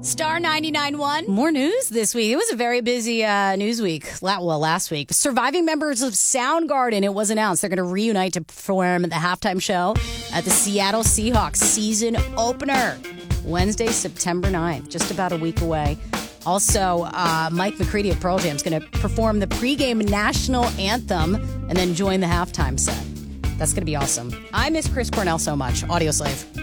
Star 99.1. More news this week. It was a very busy news week. Last week. Surviving members of Soundgarden, it was announced they're going to reunite to perform the halftime show at the Seattle Seahawks season opener. Wednesday, September 9th. Just about a week away. Also, Mike McCready of Pearl Jam is going to perform the pregame national anthem and then join the halftime set. That's going to be awesome. I miss Chris Cornell so much. Audio Slave.